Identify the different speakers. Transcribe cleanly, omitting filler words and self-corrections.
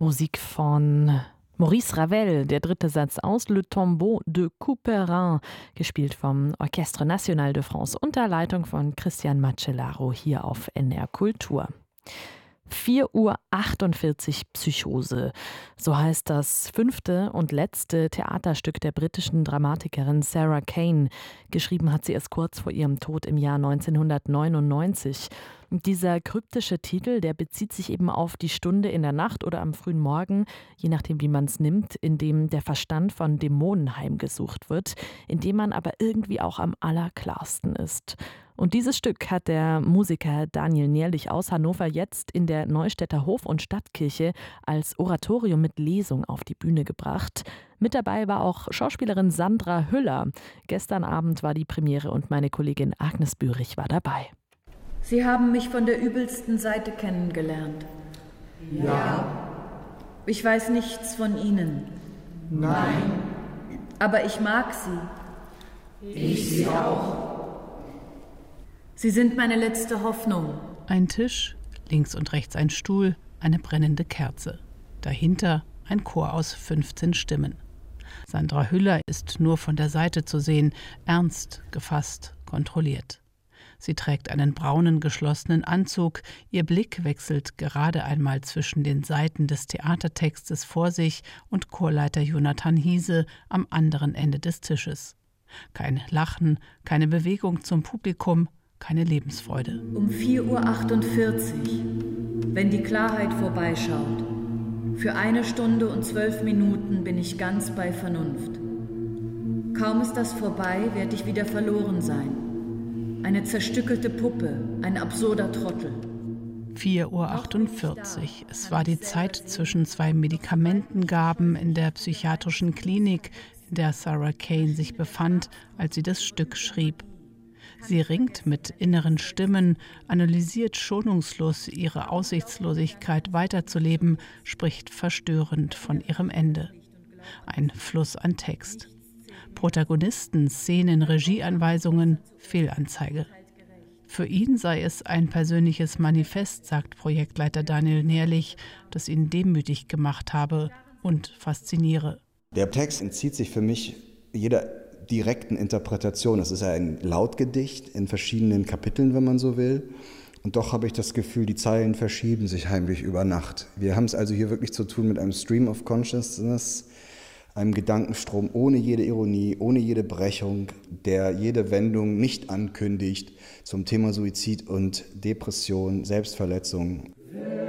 Speaker 1: Musik von Maurice Ravel, der dritte Satz aus Le Tombeau de Couperin, gespielt vom Orchestre National de France unter Leitung von Christian Macellaro hier auf NR Kultur. 4:48 Uhr Psychose. So heißt das 5. und letzte Theaterstück der britischen Dramatikerin Sarah Kane. Geschrieben hat sie es kurz vor ihrem Tod im Jahr 1999. Und dieser kryptische Titel, der bezieht sich eben auf die Stunde in der Nacht oder am frühen Morgen, je nachdem wie man es nimmt, in dem der Verstand von Dämonen heimgesucht wird, in dem man aber irgendwie auch am allerklarsten ist. Und dieses Stück hat der Musiker Daniel Nierlich aus Hannover jetzt in der Neustädter Hof- und Stadtkirche als Oratorium mit Lesung auf die Bühne gebracht. Mit dabei war auch Schauspielerin Sandra Hüller. Gestern Abend war die Premiere und meine Kollegin Agnes Bührig war dabei.
Speaker 2: Sie haben mich von der übelsten Seite kennengelernt.
Speaker 3: Ja.
Speaker 2: Ich weiß nichts von Ihnen.
Speaker 3: Nein.
Speaker 2: Aber ich mag Sie.
Speaker 3: Ich Sie auch.
Speaker 2: Sie sind meine letzte Hoffnung.
Speaker 4: Ein Tisch, links und rechts ein Stuhl, eine brennende Kerze. Dahinter ein Chor aus 15 Stimmen. Sandra Hüller ist nur von der Seite zu sehen, ernst, gefasst, kontrolliert. Sie trägt einen braunen, geschlossenen Anzug. Ihr Blick wechselt gerade einmal zwischen den Seiten des Theatertextes vor sich und Chorleiter Jonathan Hiese am anderen Ende des Tisches. Kein Lachen, keine Bewegung zum Publikum, keine Lebensfreude.
Speaker 2: Um 4:48 Uhr, wenn die Klarheit vorbeischaut. Für 1 Stunde und 12 Minuten bin ich ganz bei Vernunft. Kaum ist das vorbei, werde ich wieder verloren sein. Eine zerstückelte Puppe, ein absurder Trottel.
Speaker 4: 4:48 Uhr. Es war die Zeit zwischen 2 Medikamentengaben in der psychiatrischen Klinik, in der Sarah Kane sich befand, als sie das Stück schrieb. Sie ringt mit inneren Stimmen, analysiert schonungslos ihre Aussichtslosigkeit weiterzuleben, spricht verstörend von ihrem Ende. Ein Fluss an Text. Protagonisten, Szenen, Regieanweisungen, Fehlanzeige. Für ihn sei es ein persönliches Manifest, sagt Projektleiter Daniel Nierlich, das ihn demütig gemacht habe und fasziniere.
Speaker 5: Der Text entzieht sich für mich jeder direkten Interpretation. Es ist ein Lautgedicht in verschiedenen Kapiteln, wenn man so will. Und doch habe ich das Gefühl, die Zeilen verschieben sich heimlich über Nacht. Wir haben es also hier wirklich zu tun mit einem Stream of Consciousness, einem Gedankenstrom ohne jede Ironie, ohne jede Brechung, der jede Wendung nicht ankündigt zum Thema Suizid und Depression, Selbstverletzung.